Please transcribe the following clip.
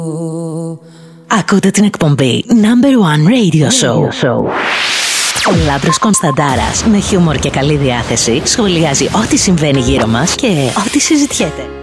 Ακούτε την εκπομπή Number One Radio Show. Ο Λάμπρος Κωνσταντάρας με χιούμορ και καλή διάθεση σχολιάζει ό,τι συμβαίνει γύρω μας και ό,τι συζητιέται.